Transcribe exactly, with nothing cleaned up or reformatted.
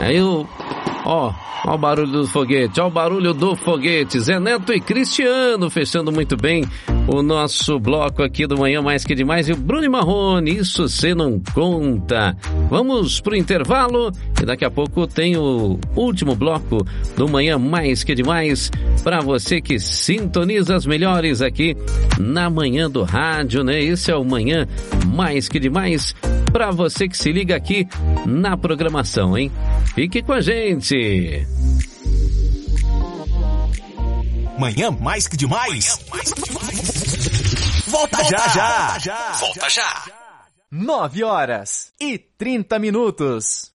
Aí o... Ó, ó o barulho do foguete, ó o barulho do foguete. Zé Neto e Cristiano fechando muito bem o nosso bloco aqui do Manhã Mais Que Demais. E o Bruno Marrone, isso você não conta. Vamos pro intervalo e daqui a pouco tem o último bloco do Manhã Mais Que Demais para você que sintoniza as melhores aqui na manhã do rádio, né? Esse é o Manhã Mais Que Demais para você que se liga aqui na programação, hein? Fique com a gente. Manhã Mais Que Demais. Mais que demais. Volta, Volta já, já, já. Volta já. Nove horas e trinta minutos.